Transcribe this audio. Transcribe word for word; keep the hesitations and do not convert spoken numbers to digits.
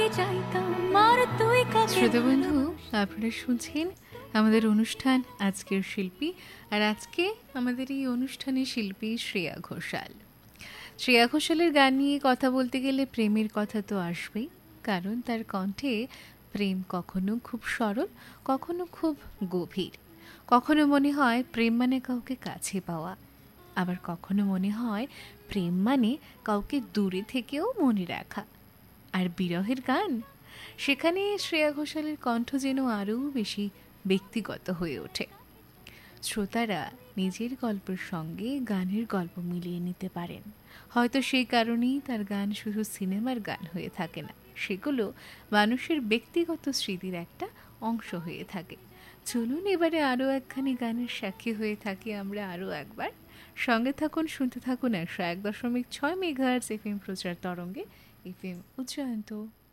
শ্রোতা বন্ধু, আপনারা শুনছেন আমাদের অনুষ্ঠান আজকের শিল্পী। আর আজকে আমাদের এই অনুষ্ঠানের শিল্পী শ্রেয়া ঘোষাল। শ্রেয়া ঘোষালের গান নিয়ে কথা বলতে গেলে প্রেমের কথা তো আসবেই, কারণ তার কণ্ঠে প্রেম কখনো খুব সরল, কখনো খুব গভীর। কখনো মনে হয় প্রেম মানে কাউকে কাছে পাওয়া, আবার কখনো মনে হয় প্রেম মানে কাউকে দূরে থেকেও মনে রাখা। আর বিরহের গান, সেখানে শ্রেয়া ঘোষালের কণ্ঠ যেন আরও বেশি ব্যক্তিগত হয়ে ওঠে। শ্রোতারা নিজের গল্পের সঙ্গে গানের গল্প মিলিয়ে নিতে পারেন। হয়তো সেই কারণেই তার গান শুধু সিনেমার গান হয়ে থাকে না, সেগুলো মানুষের ব্যক্তিগত স্মৃতির একটা অংশ হয়ে থাকে। চলুন এবারে আরও একখানি গানের সাক্ষী হয়ে থাকি আমরা আরও একবার। সঙ্গে থাকুন, শুনতে থাকুন একশো এক দশমিক ছয় মেগাহার্টজ এফ এম প্রচার তরঙ্গে, এফ এম উজ্জয়ন্ত।